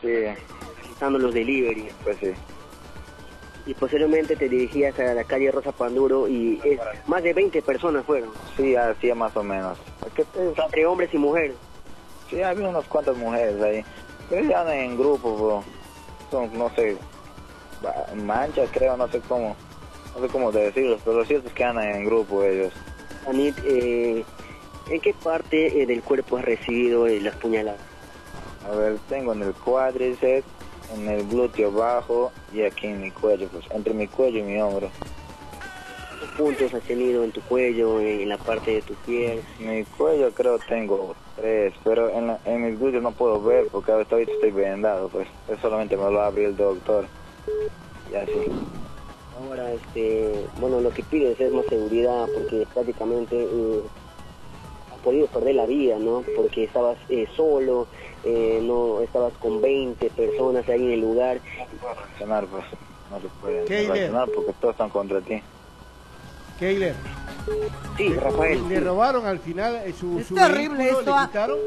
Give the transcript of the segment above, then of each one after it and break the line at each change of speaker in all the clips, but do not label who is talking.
Sí.
Realizando los delivery.
Pues sí.
Y posteriormente te dirigías a la calle Rosa Panduro y más de 20 personas fueron.
Sí, así más o menos.
Entre hombres y mujeres.
Sí, había unas cuantas mujeres ahí. Pero ya andan en grupo, bro. Son, no sé, manchas creo, no sé cómo decirlo, pero lo cierto es que andan en grupo ellos.
Anit, ¿en qué parte del cuerpo has recibido las puñaladas?
A ver, tengo en el cuádriceps, en el glúteo bajo y aquí en mi cuello, pues entre mi cuello y mi hombro.
¿Cuántos puntos has tenido en tu cuello, en la parte de tu piel?
Mi cuello creo tengo 3, pero en mis glúteos no puedo ver porque ahorita estoy vendado, pues eso solamente me lo abrió el doctor y así.
Ahora, bueno, lo que pides es más seguridad porque prácticamente has podido perder la vida, ¿no? Porque estabas solo, no estabas con 20 personas ahí en el lugar.
No puedo reaccionar, pues, no se puede reaccionar porque todos están contra ti.
Keiler.
Sí, Rafael.
Le robaron al final su
terrible
vehículo,
esto.
le quitaron.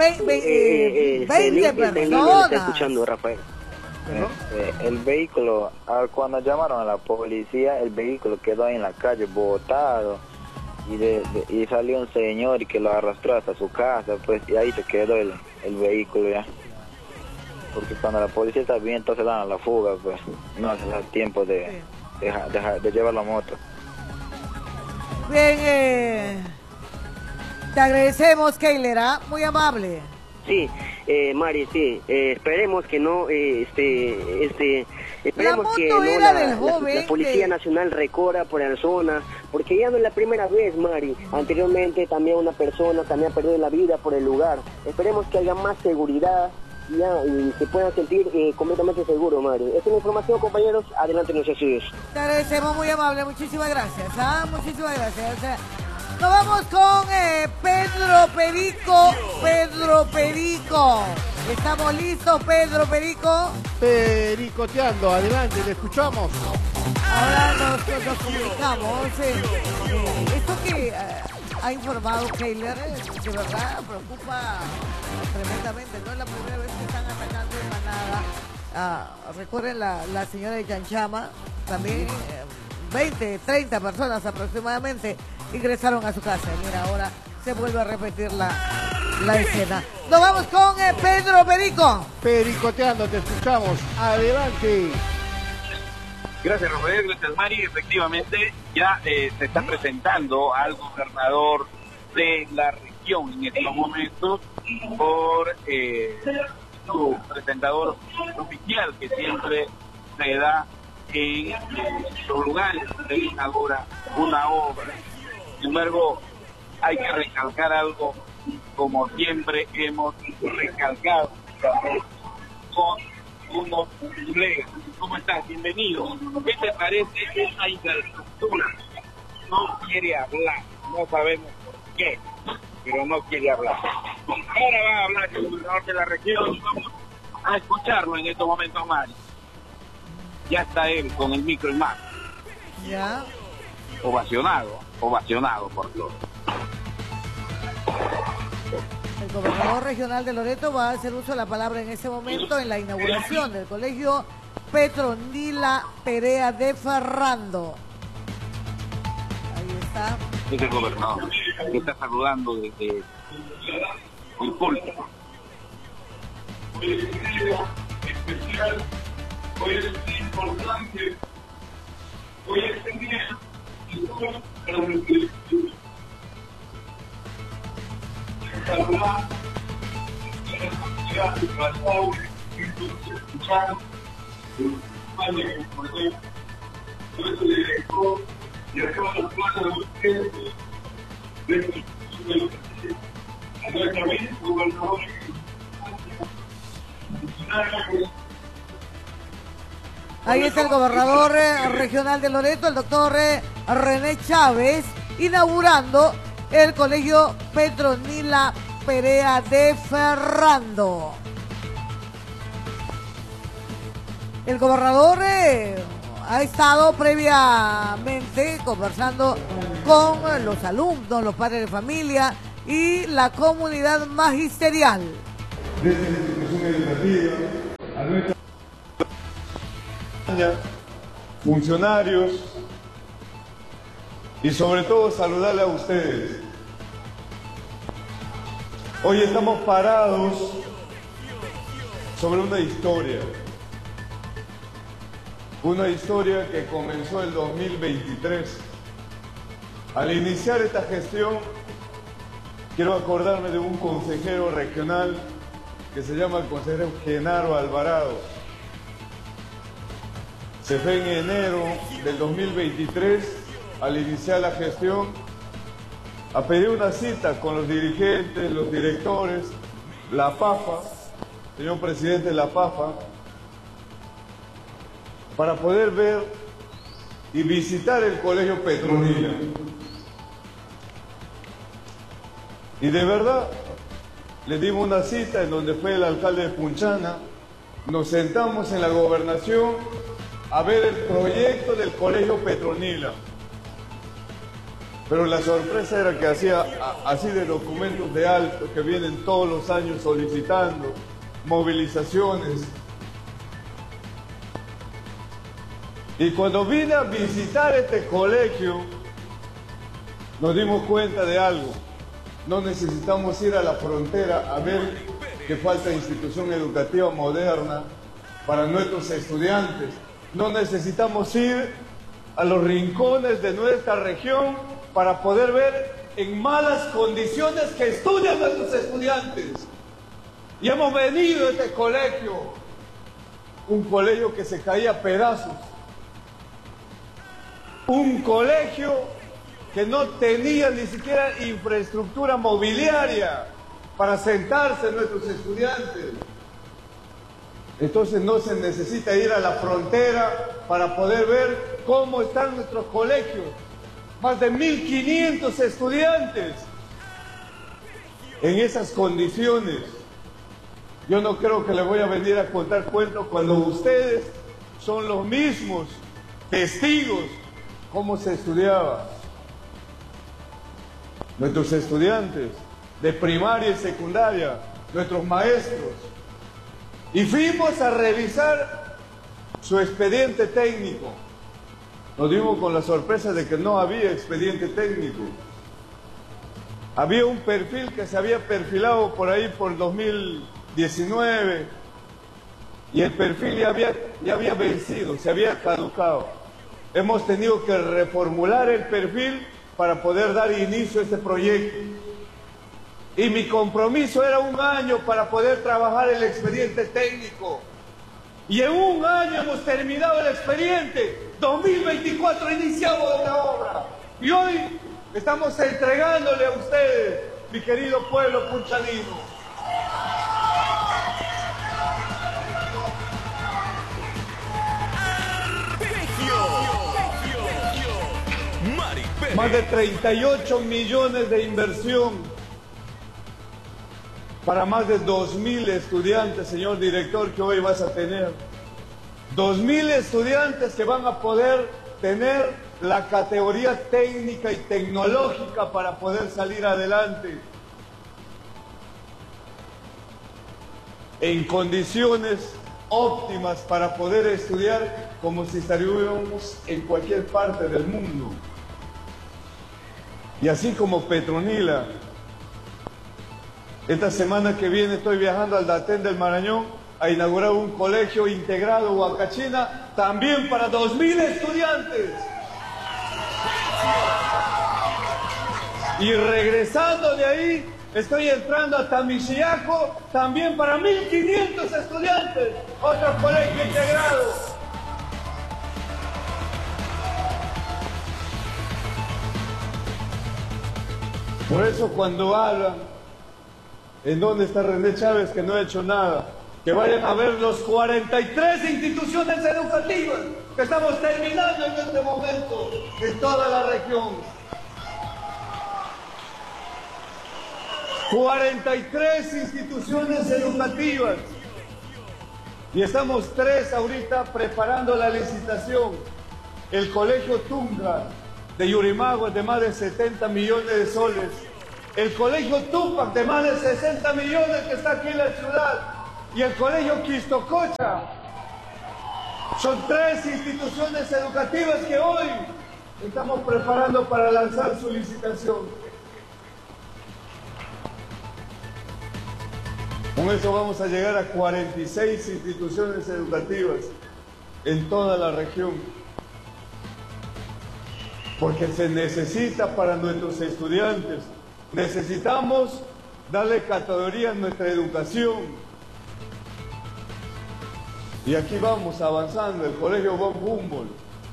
20 personas.
Está escuchando, Rafael.
El vehículo, cuando llamaron a la policía, el vehículo quedó ahí en la calle botado y salió un señor y que lo arrastró hasta su casa, pues, y ahí se quedó el vehículo ya. Porque cuando la policía está bien, entonces dan a la fuga, pues no se da tiempo de llevar la moto.
Bien, te agradecemos, Keiler, muy amable.
Sí, Mari, sí, esperemos que no, esperemos que no la Policía Nacional recorra por la zona, porque ya no es la primera vez, Mari. Anteriormente también una persona también ha perdido la vida por el lugar. Esperemos que haya más seguridad ya, y se puedan sentir completamente seguros, Mari. Esta es la información, compañeros. Adelante en los estudios.
Te agradecemos, muy amable, muchísimas gracias. Muchísimas gracias. Nos vamos con Pedro Perico. Pedro Perico. ¿Estamos listos, Pedro Perico?
Pericoteando, adelante, le escuchamos.
Ahora nos comunicamos. Esto que ha informado Keiler, de verdad preocupa tremendamente. No es la primera vez que están atacando en manada. Recuerden la señora de Chanchama, también 20, 30 personas aproximadamente ingresaron a su casa. Y mira, ahora se vuelve a repetir la escena. Nos vamos con Pedro Perico.
Pericoteando, te escuchamos. Adelante.
Gracias, Rafael, gracias, Mari. Efectivamente, ya se está presentando al gobernador de la región en estos momentos por su presentador oficial que siempre se da en los lugares donde se inaugura una obra. Sin embargo, hay que recalcar algo, como siempre hemos recalcado, con unos colegas. ¿Cómo estás? Bienvenido. ¿Qué te parece esa infraestructura? No quiere hablar, no sabemos por qué, pero no quiere hablar. Ahora va a hablar el gobernador de la región, vamos a escucharlo en estos momentos, Mari. Ya está él con el micro en mano.
Ya.
Ovacionado por todos.
El gobernador regional de Loreto va a hacer uso de la palabra en ese momento en la inauguración del colegio Petronila Perea de Ferrando. Ahí está.
Es el gobernador que está saludando desde el púlpito.
Hoy es un día especial, hoy es un día importante, hoy es un día para nuestra institución. Saludar a la comunidad de Paul, que escucharon, España que comporté, nuestro director y a todas las plazas de ustedes, de la institución de los países, a nuestra vez, gobernadores,
ahí está el gobernador regional de Loreto, el doctor René Chávez, inaugurando el colegio Petronila Perea de Ferrando. El gobernador ha estado previamente conversando con los alumnos, los padres de familia y la comunidad magisterial.
De esta institución educativa,
nuestra funcionarios y sobre todo saludarle a ustedes. Hoy estamos parados sobre una historia que comenzó el 2023. Al iniciar esta gestión, quiero acordarme de un consejero regional que se llama el consejero Genaro Alvarado. Se fue en enero del 2023, al iniciar la gestión, a pedir una cita con los dirigentes, los directores, la PAFA, señor presidente de la PAFA, para poder ver y visitar el Colegio Petronila. Y de verdad, le dimos una cita en donde fue el alcalde de Punchana, nos sentamos en la gobernación a ver el proyecto del Colegio Petronila. Pero la sorpresa era que hacía así de documentos de alto que vienen todos los años solicitando movilizaciones. Y cuando vine a visitar este colegio, nos dimos cuenta de algo. No necesitamos ir a la frontera a ver que falta institución educativa moderna para nuestros estudiantes. No necesitamos ir a los rincones de nuestra región para poder ver en malas condiciones que estudian nuestros estudiantes. Y hemos venido a este colegio, un colegio que se caía a pedazos, un colegio que no tenía ni siquiera infraestructura mobiliaria para sentarse nuestros estudiantes. Entonces no se necesita ir a la frontera para poder ver cómo están nuestros colegios. Más de 1.500 estudiantes. En esas condiciones, yo no creo que les voy a venir a contar cuentos cuando ustedes son los mismos testigos cómo se estudiaba. Nuestros estudiantes de primaria y secundaria, nuestros maestros. Y fuimos a revisar su expediente técnico. Nos dimos con la sorpresa de que no había expediente técnico. Había un perfil que se había perfilado por ahí por 2019 y el perfil ya había vencido, se había caducado. Hemos tenido que reformular el perfil para poder dar inicio a este proyecto. Y mi compromiso era 1 año para poder trabajar el expediente técnico. Y en 1 año hemos terminado el expediente. 2024 iniciamos la obra. Y hoy estamos entregándole a ustedes, mi querido pueblo punchanino. Más de 38 millones de inversión para más de 2.000 estudiantes, señor director, que hoy vas a tener. 2.000 estudiantes que van a poder tener la categoría técnica y tecnológica para poder salir adelante en condiciones óptimas para poder estudiar como si estaríamos en cualquier parte del mundo. Y así como Petronila, esta semana que viene estoy viajando al Datén del Marañón a inaugurar un colegio integrado Huacachina, también para 2.000 estudiantes. Y regresando de ahí, estoy entrando a Tamichiaco, también para 1.500 estudiantes, otro colegio integrado. Por eso cuando hablan, ¿en dónde está René Chávez que no ha hecho nada? Que vayan a ver los 43 instituciones educativas que estamos terminando en este momento en toda la región. 43 instituciones educativas. Y estamos 3 ahorita preparando la licitación. El Colegio Tunga de Yurimaguas de más de 70 millones de soles. El Colegio Tupac de más de 60 millones que está aquí en la ciudad. y el Colegio Quistococha. Son 3 instituciones educativas que hoy estamos preparando para lanzar su licitación. Con eso vamos a llegar a 46 instituciones educativas en toda la región. Porque se necesita para nuestros estudiantes. Necesitamos darle categoría a nuestra educación. Y aquí vamos avanzando, el Colegio von Humboldt,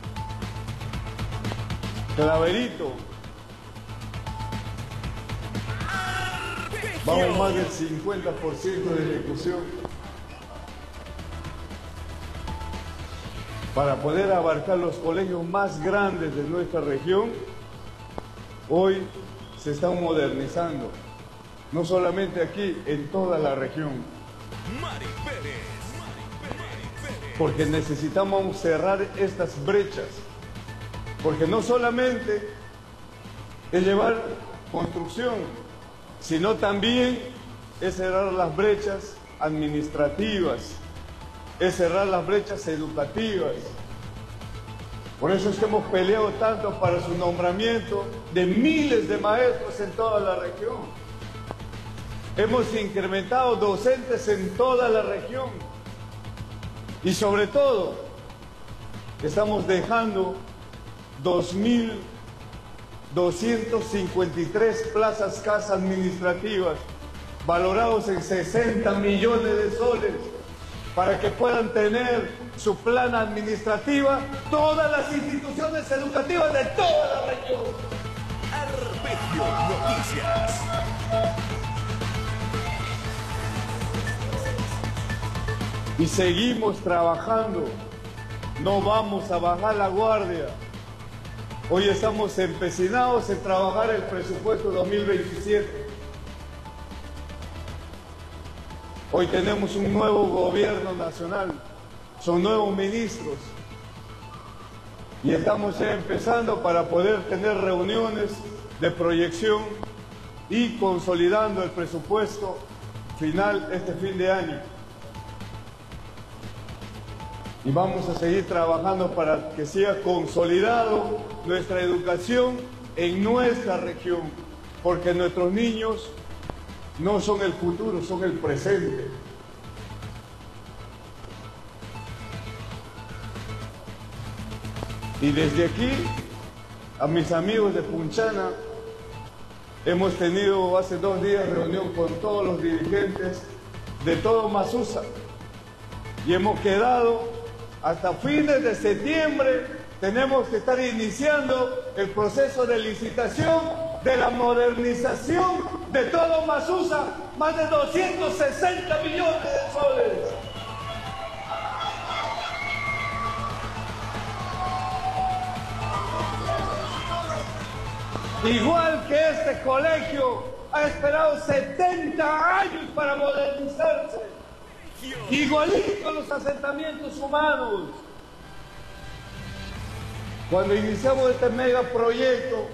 Claverito. Vamos más del 50% de ejecución. Para poder abarcar los colegios más grandes de nuestra región, hoy se están modernizando. No solamente aquí, en toda la región. Porque necesitamos cerrar estas brechas. Porque no solamente es llevar construcción, sino también es cerrar las brechas administrativas, es cerrar las brechas educativas. Por eso es que hemos peleado tanto para su nombramiento de miles de maestros en toda la región. Hemos incrementado docentes en toda la región. Y sobre todo, estamos dejando 2.253 plazas casa administrativas, valorados en 60 millones de soles, para que puedan tener su plana administrativa todas las instituciones educativas de toda la región.
Arpegio Noticias.
Y seguimos trabajando, no vamos a bajar la guardia. Hoy estamos empecinados en trabajar el presupuesto 2027. Hoy tenemos un nuevo gobierno nacional, son nuevos ministros y estamos ya empezando para poder tener reuniones de proyección y consolidando el presupuesto final este fin de año. Y vamos a seguir trabajando para que siga consolidado nuestra educación en nuestra región, porque nuestros niños no son el futuro, son el presente. Y desde aquí, a mis amigos de Punchana, hemos tenido hace 2 días reunión con todos los dirigentes de todo Masusa y hemos quedado hasta fines de septiembre. Tenemos que estar iniciando el proceso de licitación de la modernización de todo Masusa, más de 260 millones de soles. Igual que este colegio ha esperado 70 años para modernizarse. Igualito los asentamientos humanos. Cuando iniciamos este megaproyecto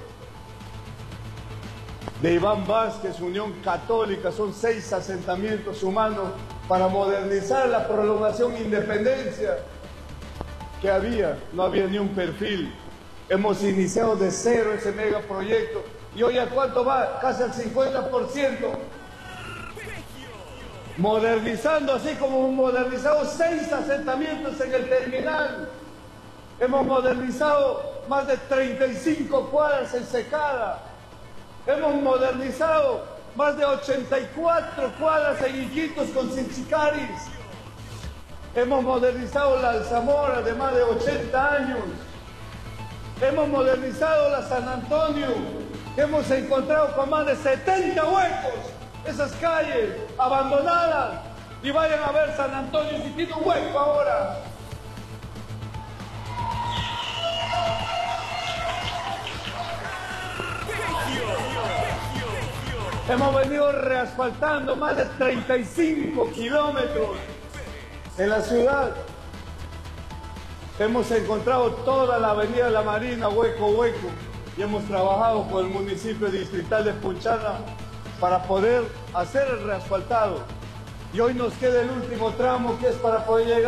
de Iván Vázquez, Unión Católica, son 6 asentamientos humanos para modernizar la prolongación Independencia que había, no había ni un perfil. Hemos iniciado de cero ese megaproyecto y hoy ¿a cuánto va? Casi al 50%. Modernizando, así como hemos modernizado 6 asentamientos en el terminal. Hemos modernizado más de 35 cuadras en Secada. Hemos modernizado más de 84 cuadras en Iquitos con Sinchicaris. Hemos modernizado la Alzamora de más de 80 años. Hemos modernizado la San Antonio, que hemos encontrado con más de 70 huecos. Esas calles abandonadas. Y vayan a ver San Antonio si tiene un hueco ahora. Hemos venido reasfaltando más de 35 kilómetros en la ciudad. Hemos encontrado toda la avenida La Marina, hueco, hueco. Y hemos trabajado con el municipio distrital de Punchana para poder hacer el reasfaltado. y hoy nos queda el último tramo que es para poder llegar